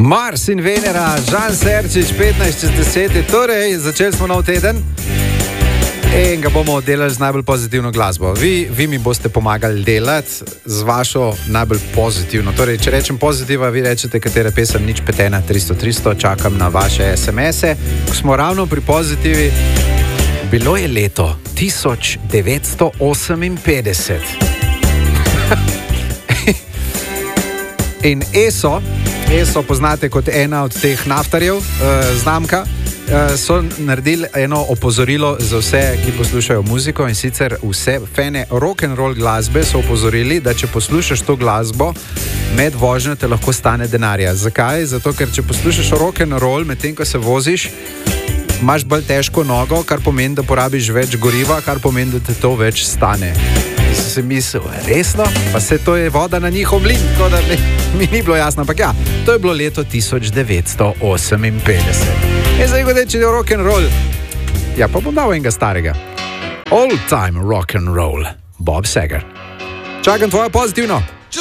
Mars in Venera, Žan Serčič, 15:10. Torej, začeli smo nov teden in ga bomo delali z najbolj pozitivno glasbo. Vi mi boste pomagali delati z vašo najbolj pozitivno. Torej, če rečem pozitiva, vi rečete, katera pesem nič petena 300, čakam na vaše SMS-e. Ko smo ravno pri pozitivi, bilo je leto 1958. In ESO poznate kot ena od teh naftarjev, znamka, so naredili eno opozorilo za vse, ki poslušajo muziko, in sicer vse fane rock'n'roll glasbe so opozorili, da če poslušaš to glasbo med vožnjo, te lahko stane denarja. Zakaj? Zato, ker če poslušaš rock'n'roll medtem, ko se voziš, imaš bolj težko nogo, kar pomeni, da porabiš več goriva, kar pomeni, da te to več stane. Sem si mislil, resno? Pa se to je voda na njihov mlin, tako da mi ni bilo jasno. Ampak ja, to je bilo leto 1958. In zdaj, kot reči, rock'n'roll. Ja, pa bom dal enega starega. Old time rock'n'roll. Bob Seger. Čakam tvojo pozitivno.